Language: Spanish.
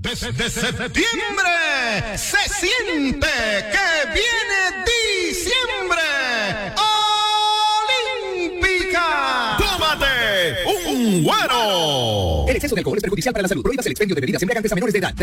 Desde septiembre se siente que viene diciembre. Olímpica. ¡Tómate un Guaro! El exceso de alcohol es perjudicial para la salud. Prohíbas el expendio de bebidas embriagantes a menores de edad.